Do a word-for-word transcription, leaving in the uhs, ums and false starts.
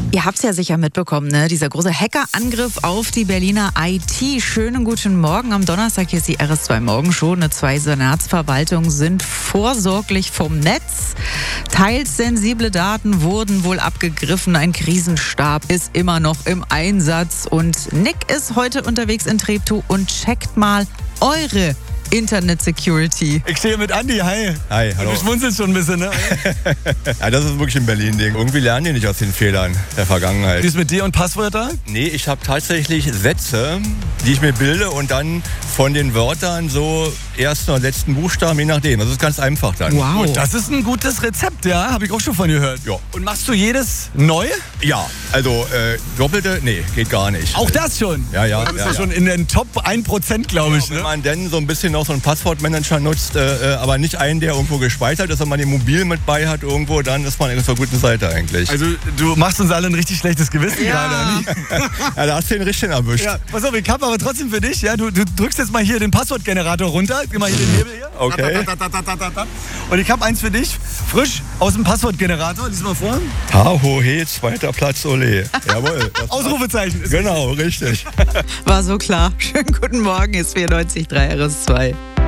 Ihr habt es ja sicher mitbekommen, ne? Dieser große Hackerangriff auf die Berliner I T. Schönen guten Morgen. Am Donnerstag hier ist die R S zwei Morgenshow. Ne, zwei Senatsverwaltungen sind vorsorglich vom Netz. Teils sensible Daten wurden wohl abgegriffen. Ein Krisenstab ist immer noch im Einsatz. Und Nick ist heute unterwegs in Treptow und checkt mal eure Internet Security. Ich stehe mit Andi, hi. Hi, hallo. Du schmunzelst schon ein bisschen, ne? Ja, das ist wirklich ein Berlin-Ding. Irgendwie lernen die nicht aus den Fehlern der Vergangenheit. Wie ist mit dir und Passwörter? Nee, ich habe tatsächlich Sätze, die ich mir bilde und dann von den Wörtern so ersten oder letzten Buchstaben, je nachdem. Das ist ganz einfach dann. Wow. Gut, das ist ein gutes Rezept, ja? Habe ich auch schon von gehört. Ja. Und machst du jedes neu? Ja, also äh, doppelte, nee, geht gar nicht. Auch das schon? Ja, ja. Du bist ja, ja ja. schon in den Top ein Prozent, glaube ich, Wenn ne? man denn so ein bisschen noch so einen Passwortmanager nutzt, äh, aber nicht einen, der irgendwo gespeichert ist, wenn man den mobil mit bei hat irgendwo, dann ist man auf der guten Seite eigentlich. Also du machst uns alle ein richtig schlechtes Gewissen Ja. gerade, Andi. Ja, da hast du den richtigen erwischt. Ja, pass auf, ich hab aber trotzdem für dich, ja, du, du drückst jetzt mal hier den Passwortgenerator runter, gib mal hier den Hebel hier. Okay. Ta, ta, ta, ta, ta, ta. Und ich habe eins für dich, frisch aus dem Passwortgenerator, lies mal vor. Ha, ho, he, zweiter Platz, ole. Jawohl. das- Ausrufezeichen. Genau, richtig. War so klar. Schönen guten Morgen, ist vierundneunzig Komma drei R S zwei.